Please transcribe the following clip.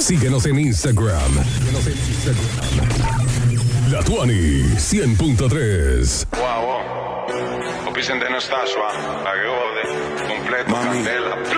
Síguenos en Instagram. La Tuani 100.3. Wow. Opisen de Nastasua, la que jode, completo, candela.